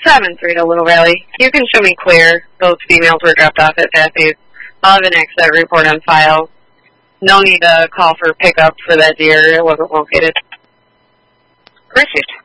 7-3 to Little Valley. You can show me clear. Those females were dropped off at Fatty's. I'll have an accident report on file. No need to call for pickup for that deer. It wasn't located. Received.